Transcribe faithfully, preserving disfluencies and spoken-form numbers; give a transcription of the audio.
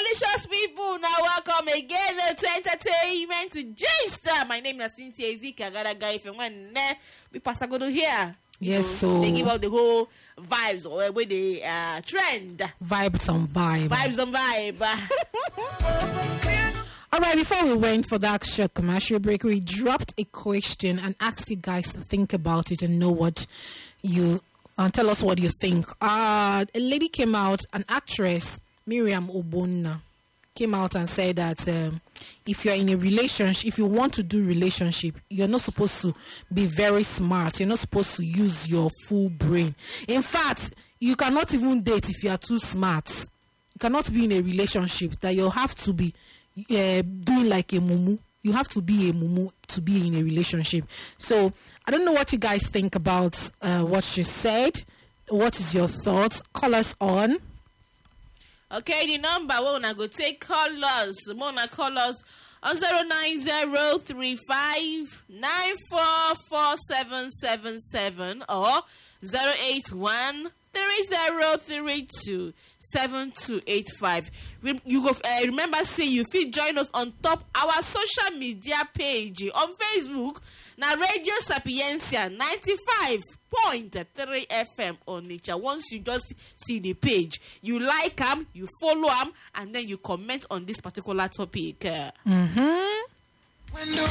delicious people, now welcome again to entertainment J-Star. My name is Cynthia Ezika. I got a guy if you want we pass a go to here. Yes, so, so they give out the whole vibes or where they uh, trend. Vibes on vibe. Vibes on vibe. All right, before we went for that short commercial break, we dropped a question and asked you guys to think about it and know what you and tell us what you think. Uh, a lady came out, an actress, Miriam Obonna, came out and said that um, if you're in a relationship, if you want to do relationship, you're not supposed to be very smart. You're not supposed to use your full brain. In fact, you cannot even date if you are too smart. You cannot be in a relationship that you'll have to be uh, doing like a mumu. You have to be a mumu to be in a relationship. So I don't know what you guys think about uh, what she said. What is your thoughts? Call us on. Okay, the number we wanna go take callers. We wanna call us on zero nine zero three five nine four four seven seven seven or zero eight one three zero three two seven two eight five. You go uh, remember say you fit join us on top our social media page on Facebook. Now Radio Sapiencia ninety-five point three F M on nature. Once you just see the page, you like them, you follow them, and then you comment on this particular topic. Uh, Mm-hmm.